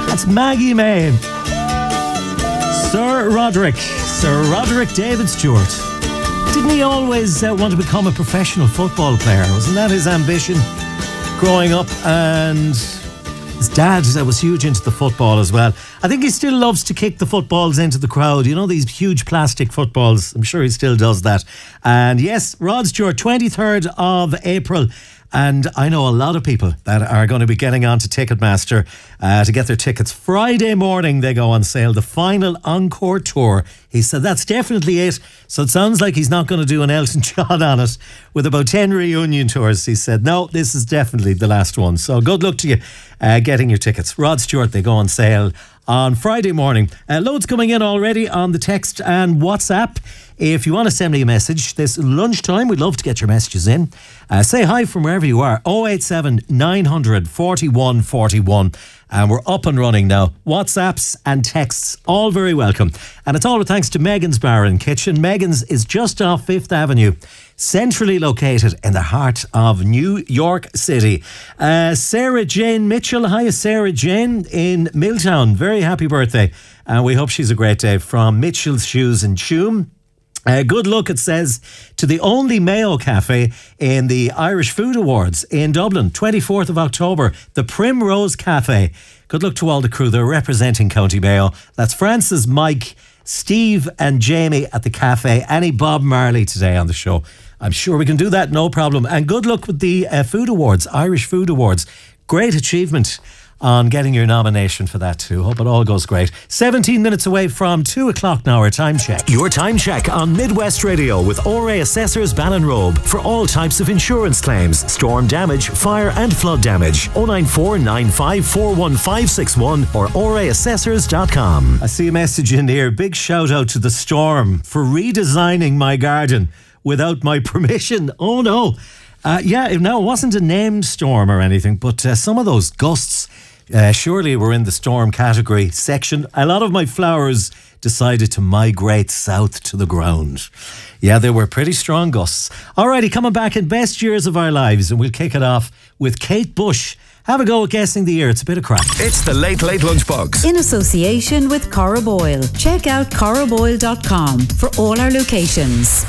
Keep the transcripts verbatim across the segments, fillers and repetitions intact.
That's Maggie May. Sir Roderick. Sir Roderick David Stewart. Didn't he always uh, want to become a professional football player? Wasn't that his ambition growing up? And his dad was huge into the football as well. I think he still loves to kick the footballs into the crowd. You know, these huge plastic footballs. I'm sure he still does that. And yes, Rod Stewart, twenty-third of April. And I know a lot of people that are going to be getting on to Ticketmaster uh, to get their tickets. Friday morning they go on sale, the final encore tour. He said that's definitely it. So it sounds like he's not going to do an Elton John on it with about ten reunion tours. He said, no, this is definitely the last one. So good luck to you uh, getting your tickets. Rod Stewart, they go on sale on Friday morning. Uh, loads coming in already on the text and WhatsApp. If you want to send me a message this lunchtime, we'd love to get your messages in. Uh, say hi from wherever you are. oh eight seven, nine hundred, forty-one forty-one. And we're up and running now. WhatsApps and texts, all very welcome. And it's all with thanks to Megan's Bar and Kitchen. Megan's is just off Fifth Avenue, centrally located in the heart of New York City. Uh, Sarah Jane Mitchell. Hi, Sarah Jane in Milltown. Very happy birthday. And we hope she's a great day from Mitchell's Shoes and Tuam. Uh, good luck, it says, to the only Mayo Cafe in the Irish Food Awards in Dublin, twenty-fourth of October, the Primrose Cafe. Good luck to all the crew. They're representing County Mayo. That's Francis, Mike, Steve and Jamie at the cafe. Annie, Bob Marley today on the show. I'm sure we can do that, no problem. And good luck with the uh, Food Awards, Irish Food Awards. Great achievement on getting your nomination for that too. Hope it all goes great. seventeen minutes away from two o'clock now, our time check. Your time check on Midwest Radio with O R A Assessors Ballinrobe for all types of insurance claims, storm damage, fire and flood damage. oh nine four nine five four one five six one or o r a assessors dot com. I see a message in here. Big shout out to the Storm for redesigning my garden without my permission. Oh no. Uh, yeah, no, it wasn't a named storm or anything, but uh, some of those gusts Uh, surely we're in the storm category section. A lot of my flowers decided to migrate south to the ground. Yeah, they were pretty strong gusts. Alrighty, coming back in best years of our lives, and we'll kick it off with Kate Bush. Have a go at guessing the year. It's a bit of crack. It's the Late Late Lunchbox. In association with Cora Boyle. Check out cora boyle dot com for all our locations.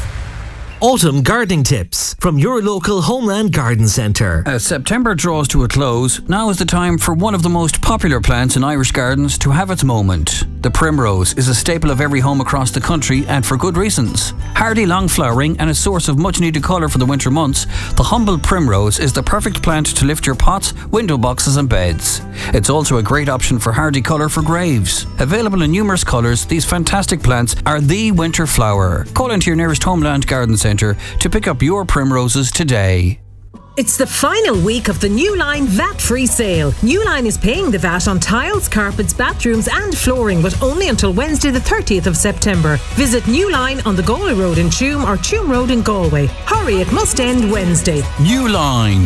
Autumn gardening tips from your local Homeland Garden Centre. As September draws to a close, now is the time for one of the most popular plants in Irish gardens to have its moment. The primrose is a staple of every home across the country, and for good reasons. Hardy, long flowering and a source of much needed colour for the winter months, the humble primrose is the perfect plant to lift your pots, window boxes and beds. It's also a great option for hardy colour for graves. Available in numerous colours, these fantastic plants are the winter flower. Call into your nearest Homeland Garden Centre to pick up your primroses today. It's the final week of the Newline V A T-free sale. Newline is paying the V A T on tiles, carpets, bathrooms and flooring, but only until Wednesday the thirtieth of September. Visit Newline on the Galway Road in Tuam or Tuam Road in Galway. Hurry, it must end Wednesday. Newline.